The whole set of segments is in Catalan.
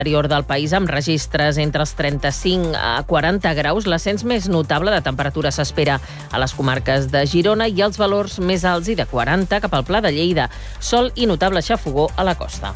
Interior del país amb registres entre els 35 a 40 graus. L'ascens més notable de temperatura s'espera a les comarques de Girona i els valors més alts i de 40 cap al Pla de Lleida. Sol i notable xafogó a la costa.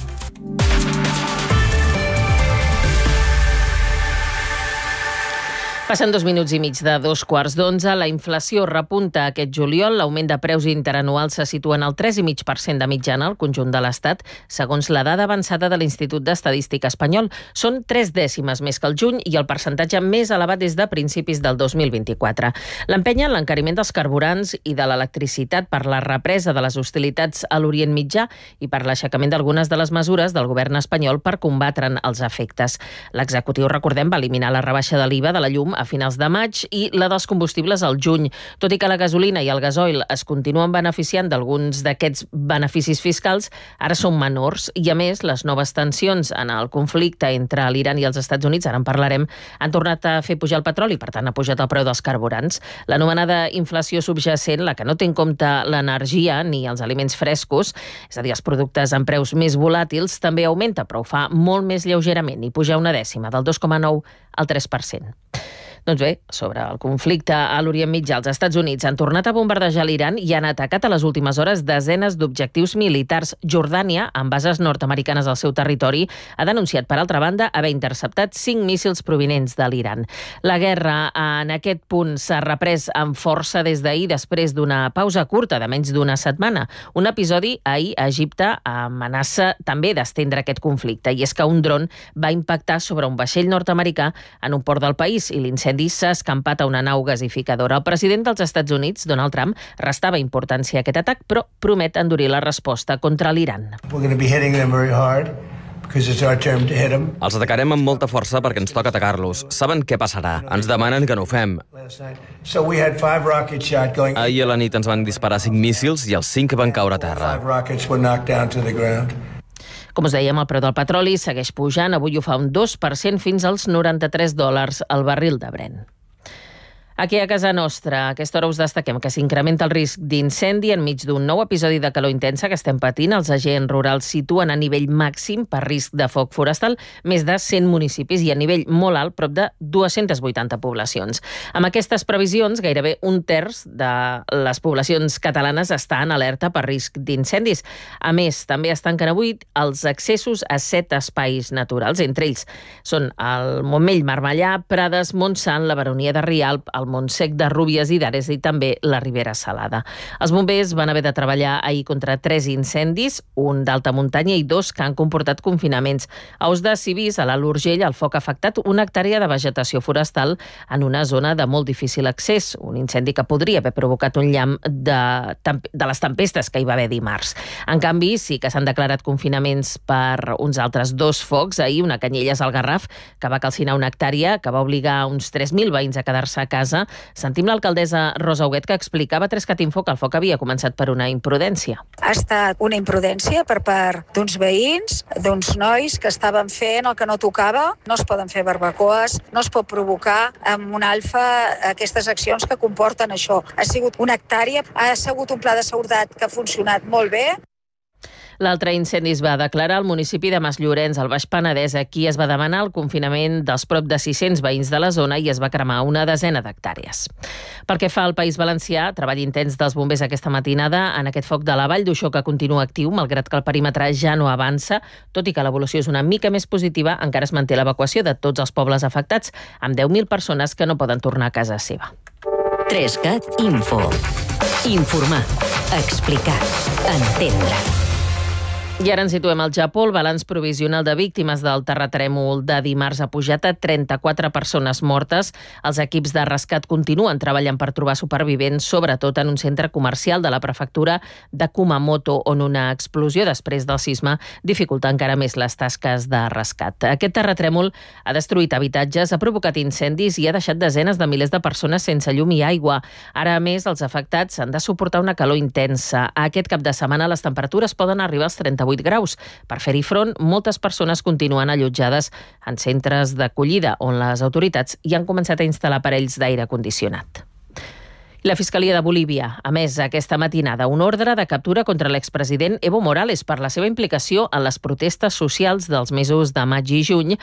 Passen 2 minuts i mig de 2:15. La inflació repunta aquest juliol. L'augment de preus interanual se situa en el 3,5% de mitjana al conjunt de l'Estat, segons la dada avançada de l'Institut d'Estadística espanyol. Són 3 dècimes més que el juny i el percentatge més elevat des de principis del 2024. L'empenya l'encariment dels carburants i de l'electricitat per la represa de les hostilitats a l'Orient Mitjà i per l'aixecament d'algunes de les mesures del govern espanyol per combatre'n els efectes. L'executiu, recordem, va eliminar la rebaixa de l'IVA de la llum a finals de maig i la dels combustibles al juny. Tot i que la gasolina i el gasoil es continuen beneficiant d'alguns d'aquests beneficis fiscals, ara són menors i, a més, les noves tensions en el conflicte entre l'Iran i els Estats Units, ara en parlarem, han tornat a fer pujar el petroli i, per tant, ha pujat el preu dels carburants. L'anomenada inflació subjacent, la que no té en compte l'energia ni els aliments frescos, és a dir, els productes amb preus més volàtils, també augmenta, però ho fa molt més lleugerament i puja una dècima, del 2,9 al 3%. Doncs bé, sobre el conflicte a l'Orient Mitjà, els Estats Units han tornat a bombardejar l'Iran i han atacat a les últimes hores desenes d'objectius militars. Jordània, amb bases nord-americanes al seu territori, ha denunciat, per altra banda, haver interceptat 5 míssils provinents de l'Iran. La guerra en aquest punt s'ha reprès amb força des d'ahir, després d'una pausa curta de menys d'una setmana. Un episodi ahir a Egipte amenaça també d'estendre aquest conflicte, i és que un dron va impactar sobre un vaixell nord-americà en un port del país i l'incendi s'ha escampat a una nau gasificadora. El president dels Estats Units, Donald Trump, restava importància a aquest atac, però promet endurir la resposta contra l'Iran. Els atacarem amb molta força perquè ens toca atacar-los. Saben què passarà? Ens demanen que no ho fem. Ahir a la nit ens van disparar 5 míssils i els 5 van caure a terra. Com us dèiem, el preu del petroli segueix pujant. Avui ho fa un 2% fins als $93 el barril de Brent. Aquí a casa nostra, a aquesta hora us destaquem que s'incrementa el risc d'incendi enmig d'un nou episodi de calor intensa que estem patint. Els agents rurals situen a nivell màxim per risc de foc forestal més de 100 municipis i a nivell molt alt, prop de 280 poblacions. Amb aquestes previsions, gairebé un terç de les poblacions catalanes està en alerta per risc d'incendis. A més, també es tanquen avui els accessos a 7 espais naturals. Entre ells són el Montmell, Marmellà, Prades, Montsant, la Baronia de Rialp, el Montsec de Rúbies i d'Ares i també la Ribera Salada. Els bombers van haver de treballar ahir contra 3 incendis, un d'alta muntanya i 2 que han comportat confinaments. A Os de Civís, a l'Alt Urgell, el foc ha afectat una hectàrea de vegetació forestal en una zona de molt difícil accés, un incendi que podria haver provocat un llamp de les tempestes que hi va haver dimarts. En canvi, sí que s'han declarat confinaments per uns altres 2 focs. Ahir, una Canyelles al Garraf, que va calcinar una hectàrea, que va obligar uns 3.000 veïns a quedar-se a casa. Sentim l'alcaldessa Rosa Huguet, que explicava a 3cat Info que el foc havia començat per una imprudència. Ha estat una imprudència per part d'uns veïns, d'uns nois que estaven fent el que no tocava. No es poden fer barbacoes, no es pot provocar amb un alfa aquestes accions que comporten això. Ha sigut una hectàrea, ha sigut un pla de seguretat que ha funcionat molt bé. L'altre incendi es va declarar al municipi de Masllorens, al Baix Penedès. Aquí es va demanar el confinament dels prop de 600 veïns de la zona i es va cremar una desena d'hectàrees. Pel que fa al País Valencià, treball intens dels bombers aquesta matinada en aquest foc de la Vall d'Uixó que continua actiu, malgrat que el perímetre ja no avança. Tot i que l'evolució és una mica més positiva, encara es manté l'evacuació de tots els pobles afectats, amb 10.000 persones que no poden tornar a casa seva. 3cat Info. Informar, explicar, entendre. I ara ens situem al Japó. El balanç provisional de víctimes del terratrèmol de dimarts ha pujat a 34 persones mortes. Els equips de rescat continuen treballant per trobar supervivents, sobretot en un centre comercial de la prefectura de Kumamoto, on una explosió després del sisme dificulta encara més les tasques de rescat. Aquest terratrèmol ha destruït habitatges, ha provocat incendis i ha deixat desenes de milers de persones sense llum i aigua. Ara, a més, els afectats han de suportar una calor intensa. Aquest cap de setmana les temperatures poden arribar als 38 graus. Per fer-hi front, moltes persones continuen allotjades en centres d'acollida on les autoritats hi han començat a instal·lar aparells d'aire condicionat. La Fiscalia de Bolívia ha emès aquesta matinada un ordre de captura contra l'expresident Evo Morales per la seva implicació en les protestes socials dels mesos de maig i juny